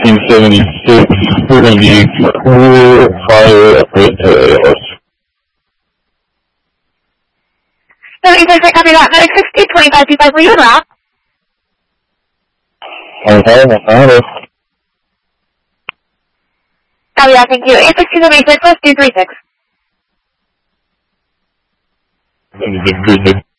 1976, we're going to be clear fire approach to AOS. 76, copy that. Medic 60, 2525, were you en route? Okay, Copy that, thank you. 86276, let's do 36. 36.